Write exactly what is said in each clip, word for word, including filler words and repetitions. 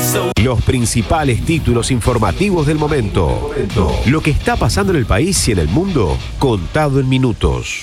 Los principales títulos informativos del momento. Lo que está pasando en el país y en el mundo, contado en minutos.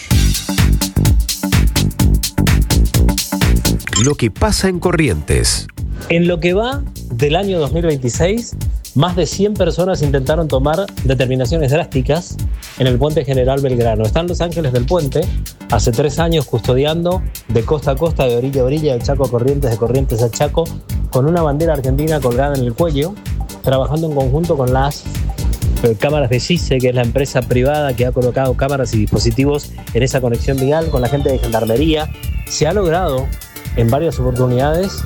Lo que pasa en Corrientes. En lo que va del año dos mil veintiséis, más de cien personas intentaron tomar determinaciones drásticas en el Puente General Belgrano. Están los ángeles del puente, hace tres años custodiando de costa a costa, de orilla a orilla, de Chaco a Corrientes, de Corrientes a Chaco, con una bandera argentina colgada en el cuello, trabajando en conjunto con las eh, cámaras de CICE, que es la empresa privada que ha colocado cámaras y dispositivos en esa conexión vial, con la gente de Gendarmería. Se ha logrado en varias oportunidades,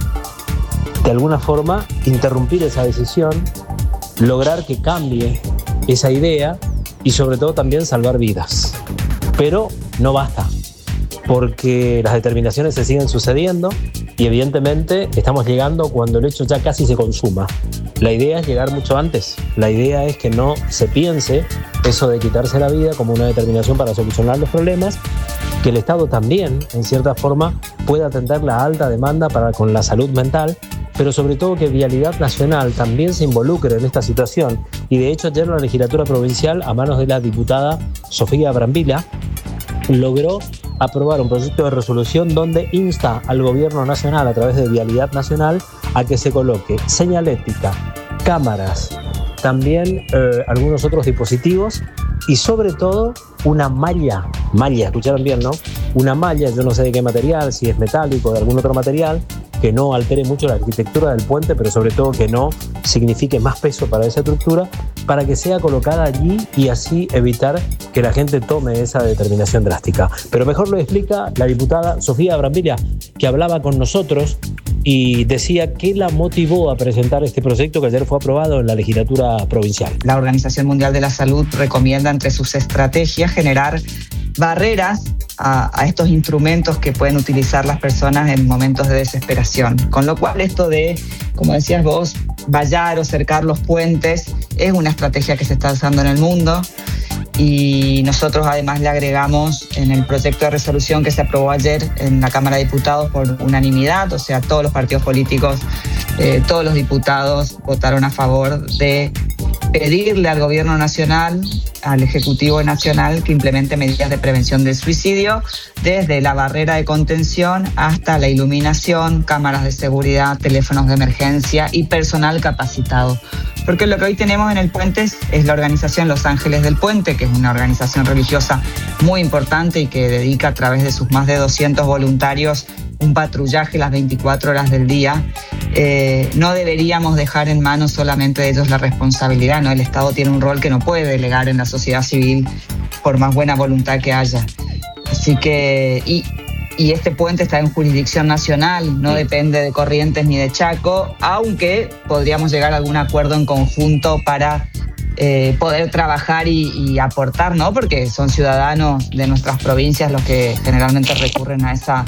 de alguna forma, interrumpir esa decisión, lograr que cambie esa idea y sobre todo también salvar vidas. Pero no basta, porque las determinaciones se siguen sucediendo y evidentemente estamos llegando cuando el hecho ya casi se consuma. La idea es llegar mucho antes. La idea es que no se piense eso de quitarse la vida como una determinación para solucionar los problemas, que el Estado también, en cierta forma, pueda atender la alta demanda para con la salud mental, pero sobre todo que Vialidad Nacional también se involucre en esta situación. Y de hecho ayer la legislatura provincial, a manos de la diputada Sofía Brambila, logró aprobar un proyecto de resolución donde insta al gobierno nacional, a través de Vialidad Nacional, a que se coloque señalética, cámaras, también eh, algunos otros dispositivos y sobre todo una malla, malla, escucharon bien, ¿no? Una malla, yo no sé de qué material, si es metálico o de algún otro material, que no altere mucho la arquitectura del puente, pero sobre todo que no signifique más peso para esa estructura, para que sea colocada allí y así evitar que la gente tome esa determinación drástica. Pero mejor lo explica la diputada Sofía Brambila, que hablaba con nosotros y decía qué la motivó a presentar este proyecto que ayer fue aprobado en la legislatura provincial. La Organización Mundial de la Salud recomienda entre sus estrategias generar barreras a, a estos instrumentos que pueden utilizar las personas en momentos de desesperación. Con lo cual esto de, como decías vos, vallar o cercar los puentes es una estrategia que se está usando en el mundo. Y nosotros además le agregamos en el proyecto de resolución que se aprobó ayer en la Cámara de Diputados por unanimidad, o sea, todos los partidos políticos, eh, todos los diputados votaron a favor de pedirle al Gobierno Nacional, al Ejecutivo Nacional, que implemente medidas de prevención del suicidio, desde la barrera de contención hasta la iluminación, cámaras de seguridad, teléfonos de emergencia y personal capacitado. Porque lo que hoy tenemos en el puente es, es la organización Los Ángeles del Puente, que es una organización religiosa muy importante y que dedica a través de sus más de doscientos voluntarios un patrullaje las veinticuatro horas del día. Eh, no deberíamos dejar en manos solamente de ellos la responsabilidad, ¿no? El Estado tiene un rol que no puede delegar en la sociedad civil por más buena voluntad que haya. Así que, y, y este puente está en jurisdicción nacional, no depende de Corrientes ni de Chaco, aunque podríamos llegar a algún acuerdo en conjunto para eh, poder trabajar y, y aportar, ¿no? Porque son ciudadanos de nuestras provincias los que generalmente recurren a esa,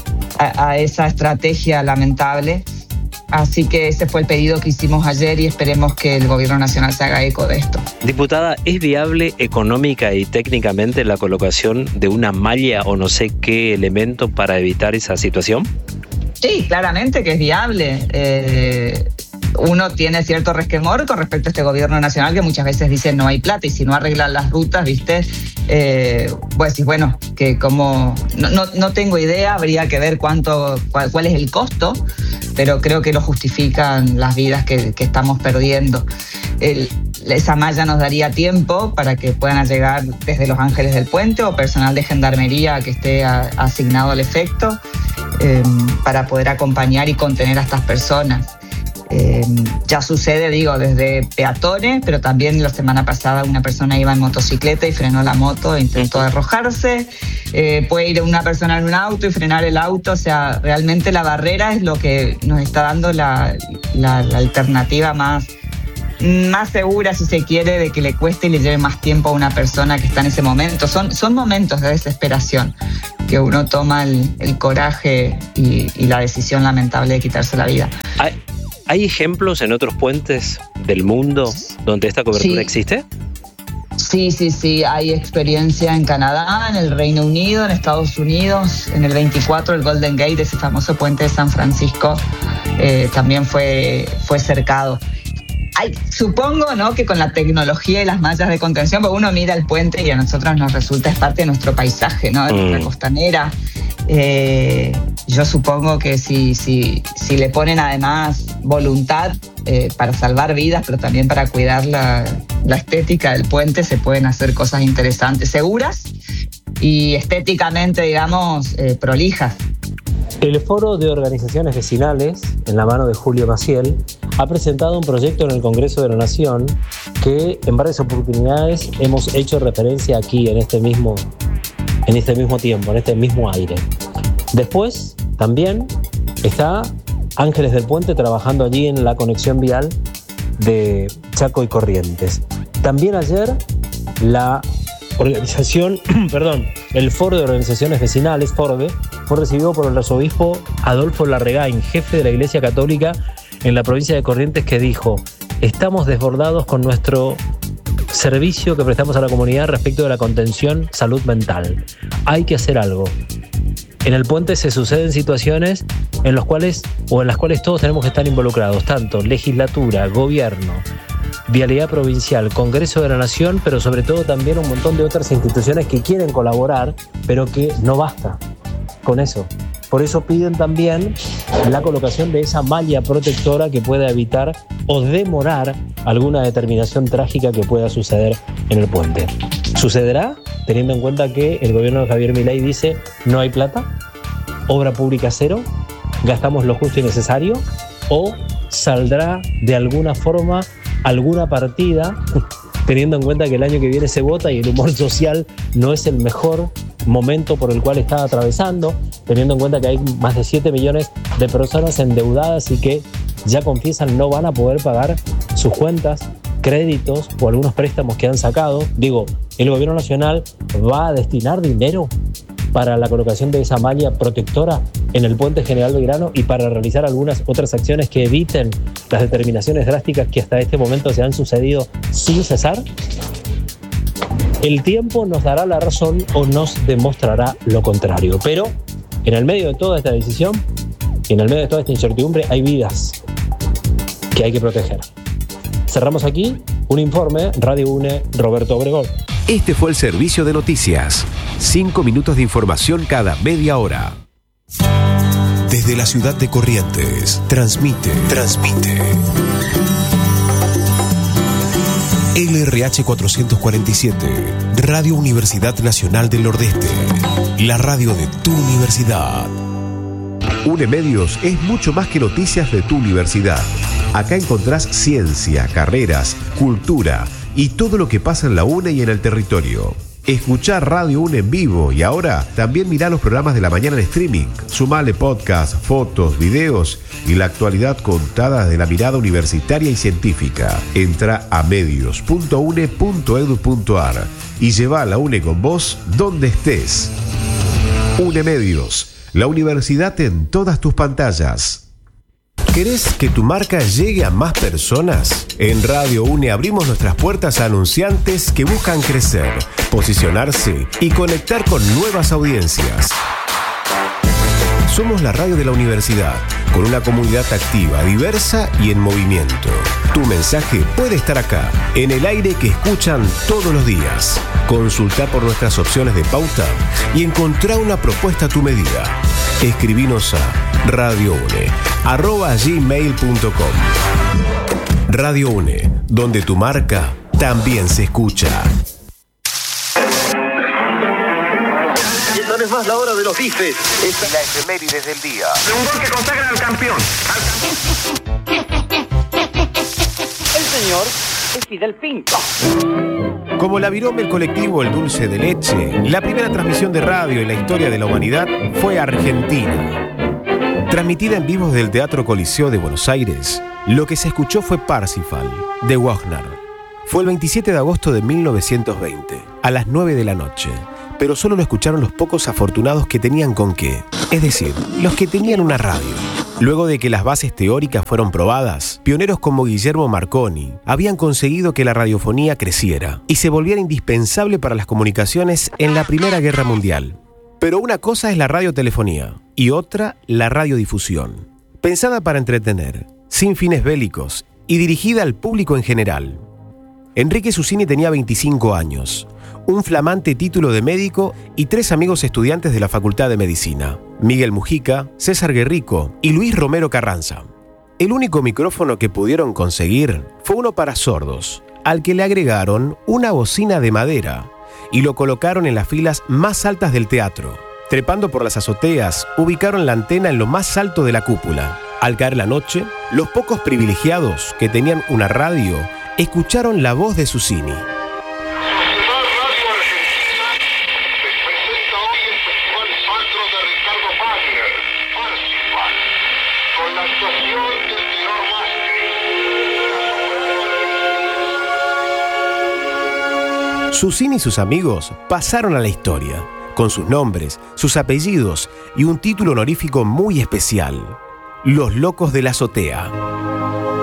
a, a esa estrategia lamentable. Así que ese fue el pedido que hicimos ayer y esperemos que el Gobierno Nacional se haga eco de esto. Diputada, ¿es viable económica y técnicamente la colocación de una malla o no sé qué elemento para evitar esa situación? Sí, claramente que es viable. Eh, uno tiene cierto resquemor con respecto a este Gobierno Nacional que muchas veces dice no hay plata y si no arreglan las rutas, ¿viste? Eh, pues sí, bueno, que como no, no, no tengo idea, habría que ver cuánto, cuál, cuál es el costo, pero creo que lo justifican las vidas que, que estamos perdiendo. El, esa malla nos daría tiempo para que puedan llegar desde Los Ángeles del Puente o personal de Gendarmería que esté a, asignado al efecto eh, para poder acompañar y contener a estas personas. Eh, ya sucede, digo, desde peatones, pero también la semana pasada una persona iba en motocicleta y frenó la moto e intentó arrojarse. Eh, puede ir una persona en un auto y frenar el auto. O sea, realmente la barrera es lo que nos está dando la, la, la alternativa más, más segura, si se quiere, de que le cueste y le lleve más tiempo a una persona que está en ese momento. Son, son momentos de desesperación que uno toma el, el coraje y, y la decisión lamentable de quitarse la vida. ¿Hay, ¿Hay ejemplos en otros puentes del mundo donde esta cobertura sí. existe? Sí. Sí, sí, sí, hay experiencia en Canadá, en el Reino Unido, en Estados Unidos. En el veinticuatro el Golden Gate, ese famoso puente de San Francisco, eh, también fue, fue cercado. Ay, supongo, ¿no?, que con la tecnología y las mallas de contención, porque uno mira el puente y a nosotros nos resulta, es parte de nuestro paisaje, ¿no?, de nuestra mm. costanera. Eh, yo supongo que si, si, si le ponen además voluntad eh, para salvar vidas, pero también para cuidar la, la estética del puente, se pueden hacer cosas interesantes, seguras y estéticamente, digamos, eh, prolijas. El Foro de Organizaciones Vecinales, en la mano de Julio Maciel, ha presentado un proyecto en el Congreso de la Nación que en varias oportunidades hemos hecho referencia aquí en este mismo, en este mismo tiempo, en este mismo aire. Después, también está Ángeles del Puente trabajando allí en la conexión vial de Chaco y Corrientes. También ayer la organización, perdón, el Foro de Organizaciones Vecinales, FORVE, fue recibido por el arzobispo Adolfo Larregain, jefe de la Iglesia Católica en la provincia de Corrientes, que dijo: estamos desbordados con nuestro servicio que prestamos a la comunidad respecto de la contención salud mental. Hay que hacer algo. En el puente se suceden situaciones en las cuales, o en las cuales todos tenemos que estar involucrados, tanto legislatura, gobierno, Vialidad Provincial, Congreso de la Nación, pero sobre todo también un montón de otras instituciones que quieren colaborar, pero que no basta con eso. Por eso piden también la colocación de esa malla protectora que pueda evitar o demorar alguna determinación trágica que pueda suceder en el puente. ¿Sucederá? Teniendo en cuenta que el gobierno de Javier Milei dice: no hay plata, obra pública cero, gastamos lo justo y necesario, o saldrá de alguna forma alguna partida, teniendo en cuenta que el año que viene se vota y el humor social no es el mejor momento por el cual está atravesando, teniendo en cuenta que hay más de siete millones de personas endeudadas y que ya confiesan no van a poder pagar sus cuentas, créditos o algunos préstamos que han sacado. Digo, ¿el gobierno nacional va a destinar dinero para la colocación de esa malla protectora en el puente General Belgrano y para realizar algunas otras acciones que eviten las determinaciones drásticas que hasta este momento se han sucedido sin cesar? El tiempo nos dará la razón o nos demostrará lo contrario. Pero en el medio de toda esta decisión y en el medio de toda esta incertidumbre hay vidas que hay que proteger. Cerramos aquí un informe, Radio UNE, Roberto Obregón. Este fue el servicio de noticias. Cinco minutos de información cada media hora. Desde la ciudad de Corrientes, transmite, transmite. L R H cuatrocientos cuarenta y siete, Radio Universidad Nacional del Nordeste, la radio de tu universidad. UNE Medios es mucho más que noticias de tu universidad. Acá encontrás ciencia, carreras, cultura y todo lo que pasa en la UNE y en el territorio. Escuchá Radio UNE en vivo y ahora también mirá los programas de la mañana en streaming. Sumale podcast, fotos, videos y la actualidad contada de la mirada universitaria y científica. Entra a medios punto une punto edu punto ar y lleva a la UNE con vos donde estés. UNE Medios, la universidad en todas tus pantallas. ¿Querés que tu marca llegue a más personas? En Radio UNE abrimos nuestras puertas a anunciantes que buscan crecer, posicionarse y conectar con nuevas audiencias. Somos la radio de la universidad, con una comunidad activa, diversa y en movimiento. Tu mensaje puede estar acá, en el aire que escuchan todos los días. Consulta por nuestras opciones de pauta y encontrá una propuesta a tu medida. Escribinos a radioune arroba gmail punto com. Radio UNE, donde tu marca también se escucha. Esta no es más la hora de los bifes. Esta es la efemérides del día. De un gol que consagra al campeón. El señor es Fidel Pinto. Como la virome el colectivo El Dulce de Leche, la primera transmisión de radio en la historia de la humanidad fue argentina. Transmitida en vivo desde el Teatro Coliseo de Buenos Aires, lo que se escuchó fue Parsifal, de Wagner. Fue el veintisiete de agosto de mil novecientos veinte, a las nueve de la noche, pero solo lo escucharon los pocos afortunados que tenían con qué. es decir, los que tenían una radio. Luego de que las bases teóricas fueron probadas, pioneros como Guillermo Marconi habían conseguido que la radiofonía creciera y se volviera indispensable para las comunicaciones en la Primera Guerra Mundial. Pero una cosa es la radiotelefonía y otra la radiodifusión. Pensada para entretener, sin fines bélicos y dirigida al público en general. Enrique Susini tenía veinticinco años, un flamante título de médico y tres amigos estudiantes de la Facultad de Medicina: Miguel Mujica, César Guerrico y Luis Romero Carranza. El único micrófono que pudieron conseguir fue uno para sordos, al que le agregaron una bocina de madera y lo colocaron en las filas más altas del teatro. Trepando por las azoteas, ubicaron la antena en lo más alto de la cúpula. Al caer la noche, los pocos privilegiados que tenían una radio escucharon la voz de Susini. Susini y sus amigos pasaron a la historia, con sus nombres, sus apellidos y un título honorífico muy especial: Los Locos de la Azotea.